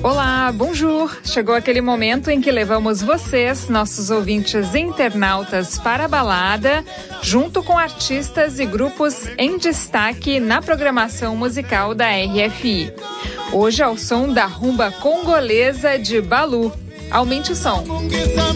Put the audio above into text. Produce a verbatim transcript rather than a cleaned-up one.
Olá, bonjour! Chegou aquele momento em que levamos vocês, nossos ouvintes internautas, para a balada, junto com artistas e grupos em destaque na programação musical da R F I. Hoje ao som da rumba congolesa de Balu. Aumente o som.